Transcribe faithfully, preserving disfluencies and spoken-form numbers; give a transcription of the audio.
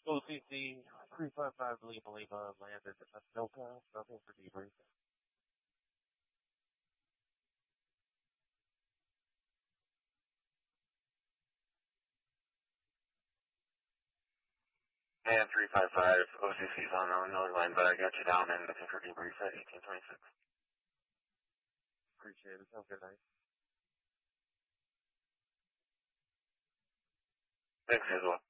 O C C three five five Lima Lima landed at Delta, nothing for debrief. And three five five, O C C's on another line, but I got you down and nothing for debrief at eighteen twenty-six. Appreciate it. Have a good night. Thanks as well.